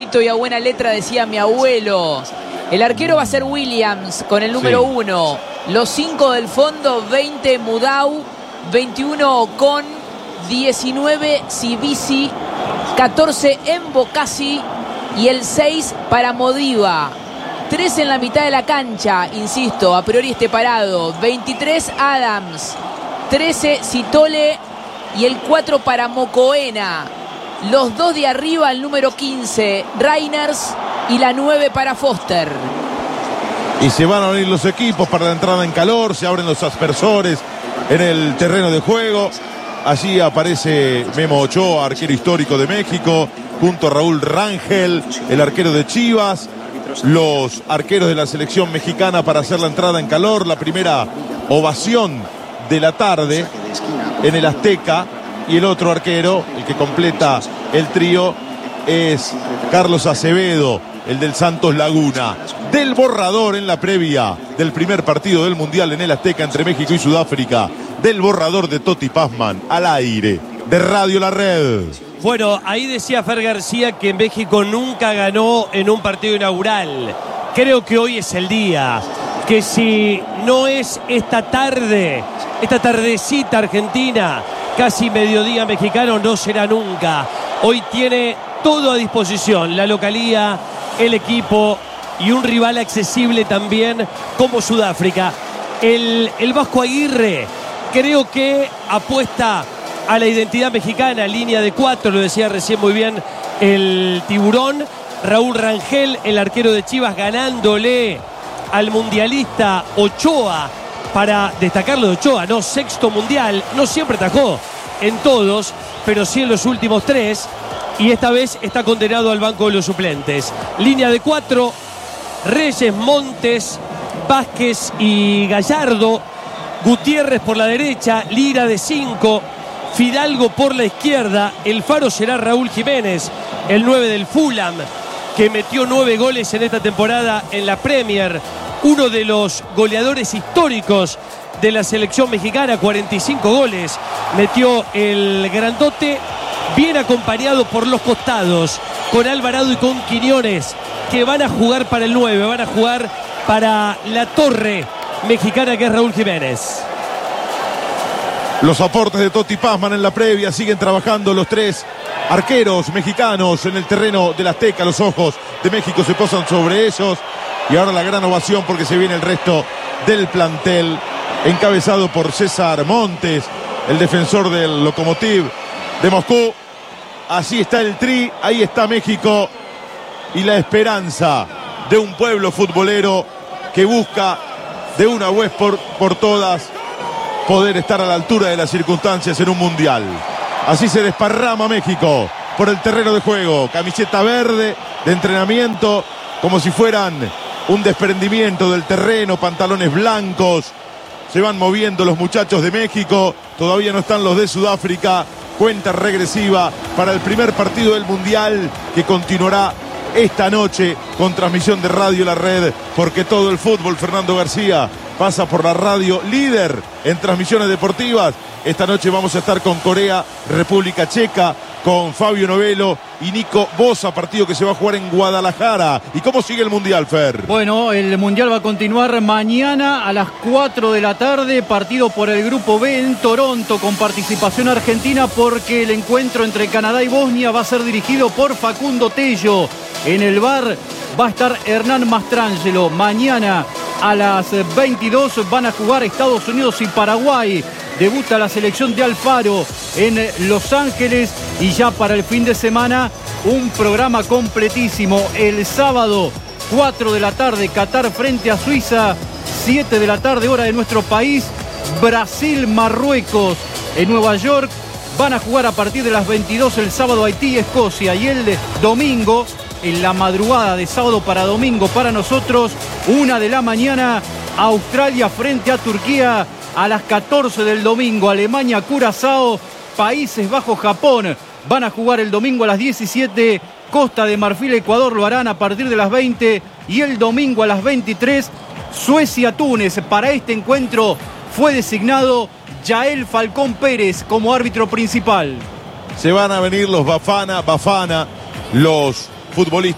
bonito y a buena letra decía mi abuelo. El arquero va a ser Williams con el número 1. Los 5 del fondo, 20 Mudau, 21 Ocon, 19 Sibisi, 14 Mbokasi y el 6 para Modiva. 3 en la mitad de la cancha, insisto, a priori esté parado. 23 Adams, 13 Sitole y el 4 para Mocoena. Los 2 de arriba, el número 15 Reiners y la 9 para Foster. Y se van a abrir los equipos para la entrada en calor, se abren los aspersores en el terreno de juego. Allí aparece Memo Ochoa, arquero histórico de México, junto a Raúl Rangel, el arquero de Chivas. Los arqueros de la selección mexicana para hacer la entrada en calor. La primera ovación de la tarde en el Azteca. Y el otro arquero, el que completa el trío, es Carlos Acevedo, el del Santos Laguna. Del borrador en la previa del primer partido del Mundial en el Azteca entre México y Sudáfrica. Del borrador de Toti Pazman al aire de Radio La Red. Bueno, ahí decía Fer García que México nunca ganó en un partido inaugural. Creo que hoy es el día. Que si no es esta tarde, esta tardecita argentina, casi mediodía mexicano, no será nunca. Hoy tiene todo a disposición, la localía, el equipo y un rival accesible también como Sudáfrica. El Vasco Aguirre creo que apuesta a la identidad mexicana, línea de 4, lo decía recién muy bien el Tiburón. Raúl Rangel, el arquero de Chivas, ganándole al mundialista Ochoa. Para destacarlo de Ochoa, ¿no? 6º mundial, no siempre atajó en todos, pero sí en los últimos 3, y esta vez está condenado al banco de los suplentes. Línea de 4, Reyes, Montes, Vázquez y Gallardo, Gutiérrez por la derecha, Lira de 5, Fidalgo por la izquierda. El faro será Raúl Jiménez, el 9 del Fulham, que metió 9 goles en esta temporada en la Premier. Uno de los goleadores históricos de la selección mexicana, 45 goles. Metió el grandote, bien acompañado por los costados, con Alvarado y con Quiñones, que van a jugar para el 9, van a jugar para la torre mexicana que es Raúl Jiménez. Los aportes de Toti Pazman en la previa, siguen trabajando los 3 arqueros mexicanos en el terreno del Azteca. Los ojos de México se posan sobre ellos. Y ahora la gran ovación porque se viene el resto del plantel, encabezado por César Montes, el defensor del Lokomotiv de Moscú. Así está el tri, ahí está México y la esperanza de un pueblo futbolero que busca de una vez por todas poder estar a la altura de las circunstancias en un mundial. Así se desparrama México por el terreno de juego, camiseta verde de entrenamiento, como si fueran un desprendimiento del terreno, pantalones blancos. Se van moviendo los muchachos de México. Todavía no están los de Sudáfrica. Cuenta regresiva para el primer partido del Mundial, que continuará esta noche con transmisión de Radio La Red, porque todo el fútbol, Fernando García, pasa por la radio líder en transmisiones deportivas. Esta noche vamos a estar con Corea, República Checa, con Fabio Novelo y Nico Bosa, partido que se va a jugar en Guadalajara. ¿Y cómo sigue el Mundial, Fer? Bueno, el Mundial va a continuar mañana a las 4 de la tarde, partido por el Grupo B en Toronto, con participación argentina, porque el encuentro entre Canadá y Bosnia va a ser dirigido por Facundo Tello. En el VAR va a estar Hernán Mastrangelo. Mañana a las 22 van a jugar Estados Unidos y Paraguay. Debuta la selección de Alfaro en Los Ángeles, y ya para el fin de semana un programa completísimo. El sábado 4 de la tarde Qatar frente a Suiza, 7 de la tarde hora de nuestro país Brasil-Marruecos. En Nueva York van a jugar a partir de las 22 el sábado Haití y Escocia, y el domingo, en la madrugada de sábado para domingo para nosotros, 1 de la mañana, Australia frente a Turquía. A las 14 del domingo, Alemania, Curazao, Países Bajos, Japón. Van a jugar el domingo a las 17. Costa de Marfil, Ecuador lo harán a partir de las 20. Y el domingo a las 23, Suecia, Túnez. Para este encuentro fue designado Yael Falcón Pérez como árbitro principal. Se van a venir los Bafana, los futbolistas